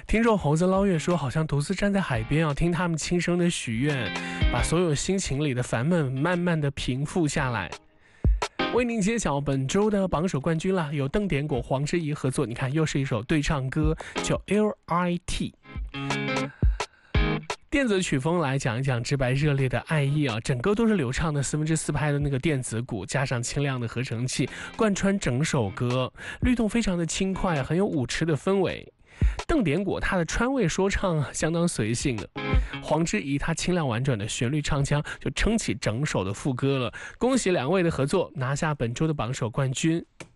听众猴子捞月说，好像独自站在海边啊，听他们轻声的许愿，把所有心情里的烦闷慢慢的平复下来。为您揭晓本周的榜首冠军了，有邓典果、黄之仪合作，你看又是一首对唱歌，叫 L.I.T。电子曲风来讲一讲直白热烈的爱意啊，整个都是流畅的4/4拍的那个电子鼓，加上清亮的合成器，贯穿整首歌，律动非常的轻快，很有舞池的氛围。邓典果他的川味说唱相当随性的，黄之仪他清亮婉转的旋律唱腔就撑起整首的副歌了。恭喜两位的合作，拿下本周的榜首冠军。